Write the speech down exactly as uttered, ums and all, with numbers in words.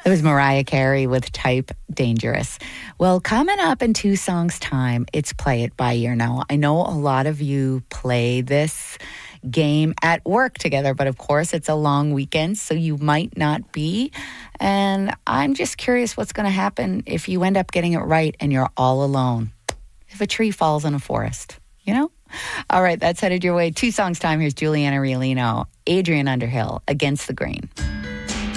It was Mariah Carey with Type Dangerous. Well, coming up in two songs' time, it's Play It By Ear. Now, I know a lot of you play this game at work together, but of course it's a long weekend, so you might not be. And I'm just curious what's going to happen if you end up getting it right and you're all alone. If a tree falls in a forest, you know? All right, that's headed your way. Two songs' time. Here's Juliana Riolino, Adrian Underhill, Against the Grain.